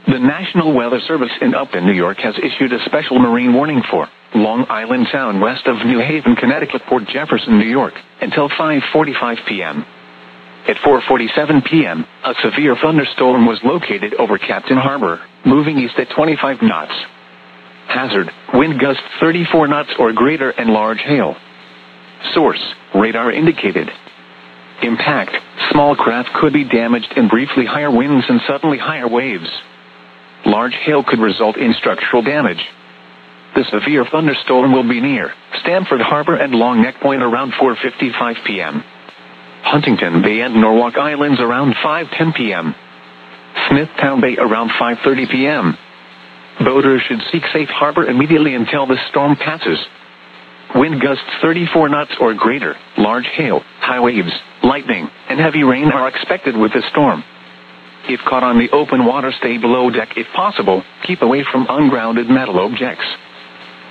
The National Weather Service in Upton, New York has issued a special marine warning for Long Island Sound west of New Haven, Connecticut, Port Jefferson, New York, until 5:45 p.m. At 4:47 p.m., a severe thunderstorm was located over Captain Harbor, moving east at 25 knots. Hazard, wind gusts 34 knots or greater and large hail. Source, radar indicated. Impact, small craft could be damaged in briefly higher winds and suddenly higher waves. Large hail could result in structural damage. The severe thunderstorm will be near Stamford Harbor and Long Neck Point around 4:55 p.m. Huntington Bay and Norwalk Islands around 5:10 p.m. Smithtown Bay around 5:30 p.m. Boaters should seek safe harbor immediately until the storm passes. Wind gusts 34 knots or greater, large hail, high waves, lightning, and heavy rain are expected with the storm. If caught on the open water, stay below deck if possible. Keep away from ungrounded metal objects.